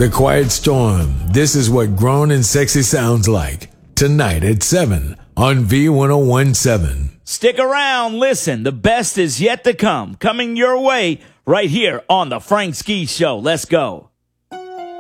The Quiet Storm. This is what grown and sexy sounds like. Tonight at 7 on V1017. Stick around, listen, the best is yet to come. Coming your way right here on the Frank Ski Show. Let's go.